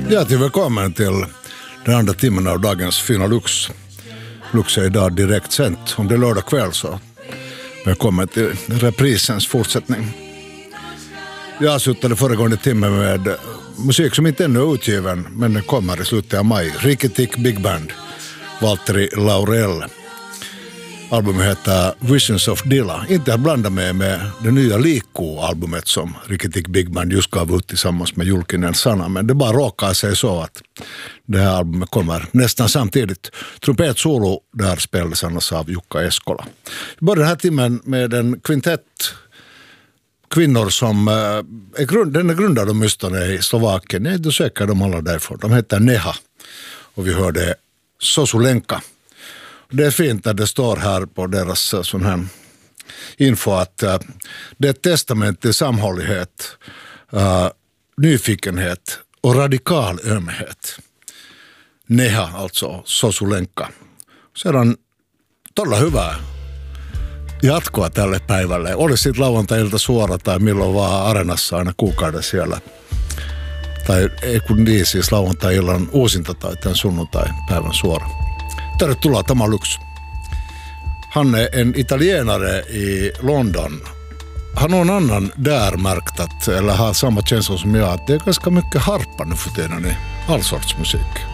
Hjärtligt välkommen till den andra timmen av dagens fina Lux. Lux är idag direkt sänt. Om det är lördag kväll så välkommen till reprisens fortsättning. Jag slutade föregående timme med musik som inte ännu är utgiven, men den kommer i slutet av maj. Rikki-Tikki Big Band, Valtteri Laurell. Albumet heter Visions of Dilla. Inte att blanda med det nya Liikku-albumet som Rikki-Tikki Big Band just gav ut tillsammans med Julkinen Sana. Men det bara råkar sig så att det här albumet kommer nästan samtidigt. Trumpetsolo där spelades annars av Jukka Eskola. Vi börjar den här timmen med en kvintett kvinnor som den är grundad åtminstone i Slovakien. Jag är inte säker de alla därifrån. De heter Neha och vi hörde Sosulenka. Det är fint att det står här på deras sån här info att det är ett testament till samhållighet, nyfikenhet och radikal ömhet. Neha, alltså Sosulenka. Sedan tuolla hyvää jatkoa tälle päivälle. Oli sitten lauantai-ilta suora tai milloin vaan Areenassa aina kuukauden siellä. Tai ei kun niin, siis lauantai-illan uusinta tai tämän sunnuntai-päivän suora. Tervetuloa, tämä on Lux. Han är en italienare i London. Han har en annan där märkt att, eller har samma känsla som jag, att det är ganska mycket harpa nu för tiden i all sorts musik.